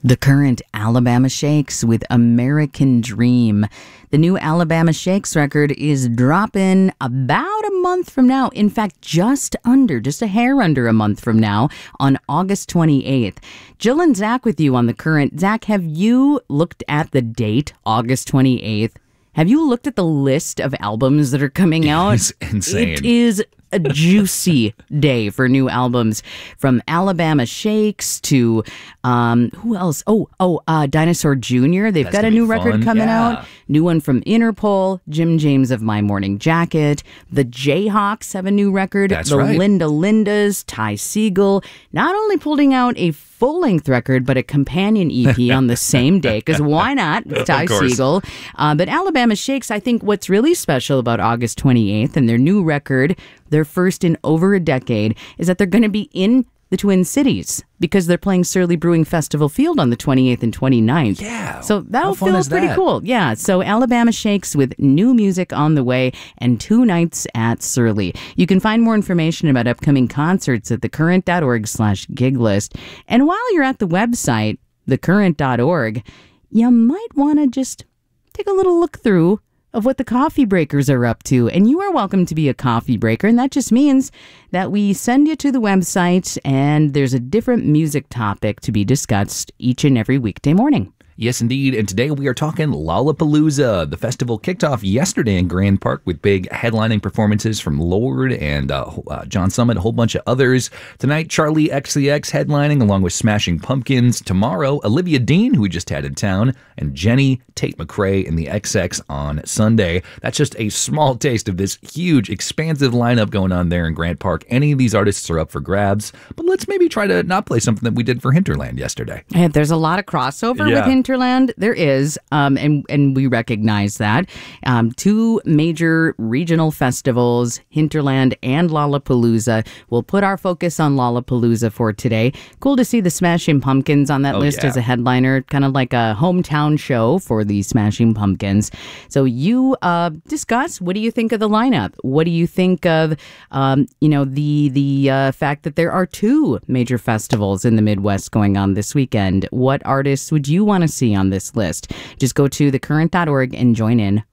The current Alabama Shakes with American Dream. The new Alabama Shakes record is dropping about a month from now. In fact, just a hair under a month from now on August 28th. Jill and Zach with you on The Current. Zach, have you looked at the date, August 28th? Have you looked at the list of albums that are coming out? It's insane. It is a juicy day for new albums, from Alabama Shakes to who else? Dinosaur Jr. They've got a new record coming out. New one from Interpol, Jim James of My Morning Jacket. The Jayhawks have a new record. That's the right. Linda Lindas, Ty Segall, not only pulling out a full-length record, but a companion EP on the same day, because why not? It's Ty Segall. But Alabama Shakes, I think what's really special about August 28th and their new record, their first in over a decade, is that they're going to be in the Twin Cities because they're playing Surly Brewing Festival Field on the 28th and 29th. Yeah. So that'll How fun feel is pretty that? cool. Yeah. So Alabama Shakes with new music on the way and 2 nights at Surly. You can find more information about upcoming concerts at thecurrent.org/gig list. And while you're at the website, thecurrent.org, you might want to just take a little look through of what the coffee breakers are up to. And you are welcome to be a coffee breaker. And that just means that we send you to the website and there's a different music topic to be discussed each and every weekday morning. Yes, indeed. And today we are talking Lollapalooza. The festival kicked off yesterday in Grand Park with big headlining performances from Lorde and John Summit, a whole bunch of others. Tonight, Charlie XCX headlining along with Smashing Pumpkins. Tomorrow, Olivia Dean, who we just had in town, and Jenny Tate McRae in the XX on Sunday. That's just a small taste of this huge, expansive lineup going on there in Grand Park. Any of these artists are up for grabs, but let's maybe try to not play something that we did for Hinterland yesterday. And there's a lot of crossover with Hinterland. There is, and we recognize that. 2 major regional festivals, Hinterland and Lollapalooza. We'll put our focus on Lollapalooza for today. Cool to see the Smashing Pumpkins on that list as a headliner, kind of like a hometown show for the Smashing Pumpkins. So you discuss, what do you think of the lineup? What do you think of, the fact that there are 2 major festivals in the Midwest going on this weekend? What artists would you want to see on this list? Just go to thecurrent.org and join in